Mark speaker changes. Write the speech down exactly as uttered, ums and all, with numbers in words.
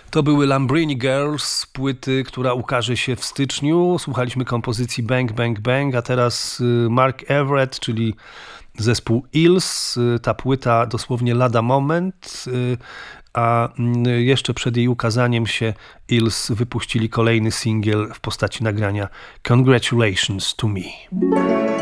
Speaker 1: To były Lambrini Girls z płyty, która ukaże się w styczniu. Słuchaliśmy kompozycji Bang Bang Bang, a teraz Mark Everett, czyli zespół Eels. Ta płyta dosłownie lada moment, a jeszcze przed jej ukazaniem się Eels wypuścili kolejny singiel w postaci nagrania Congratulations to Me.